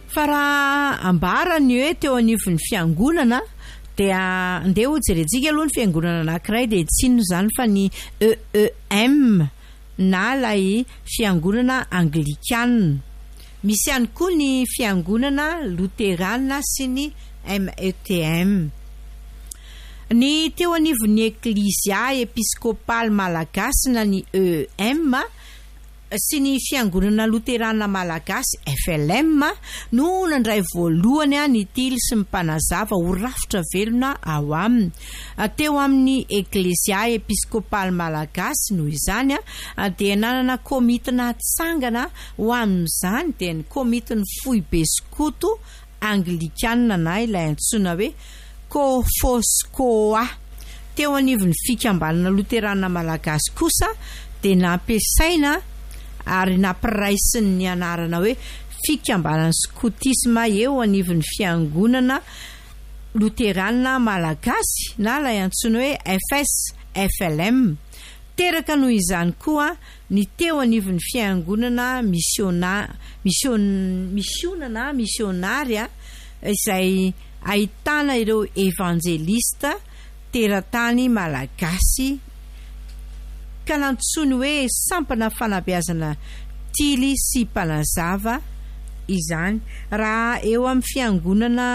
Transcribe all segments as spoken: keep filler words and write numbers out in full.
fa raha ambarany hoe teo anivon'ny fiangonana dia andeha ho jerejika aloha ny fiangonana anankiray dia tsino zany fa ny E E M na lay fiangonana anglikana. Misy ihany koa ny fiangonana luterana sy ny M E T M. Ny teo anivon'ny eklizia episkopal malagasy na ny E E M sy ny fiangonana luterana malagasy F L M no nandray voalohany ny tily sy mpanazava ho rafitra velona ao aminy. Teo amin'ny eklezia episkopal malagasy no izany dia nanana komitina tsangana ho amin'izany dia ny komitiny fohy beskoto anglikana na ilay antsoina hoe Kofoscoa. Teo anivon'ny fikambanana luterana malagasy kosa dia nampiasaina ary nampiraisiny ny anarana hoe fikambanana skotisma eo anivon'ny fiangonana luterana malagasy na lay antsoina hoe F S F L M. Teraka noho izany koa ny teo anivon'ny fiangonana missiona mission missionana missionaria izay ahitana ireo evangelista teratany malagasy ka nantsony hoe sampana fanabeazana tily sy mpanazava izany. Raha eo amin'ny fiangonana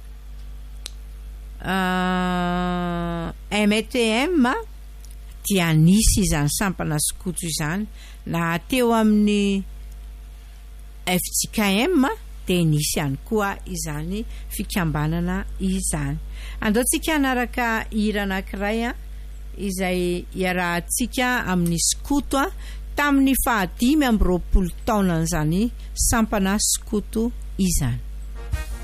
uh, M E T M dia nisy izany sampana skoto izany, na teo amin'ny F J K M dia nisy ihany koa izany fikambanana izany. Andaontsika anaraka hira anankiray izay iarahantsika amin'ny skoto tamin'ny fahadimy amby roapolo taona izany sampana skoto izany.